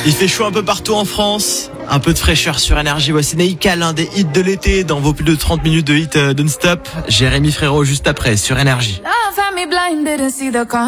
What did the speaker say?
Il fait chaud un peu partout en France. Un peu de fraîcheur sur Énergie. Voici Neika, l'un des hits de l'été dans vos plus de 30 minutes de hits non-stop. Jérémy Frérot juste après sur Énergie.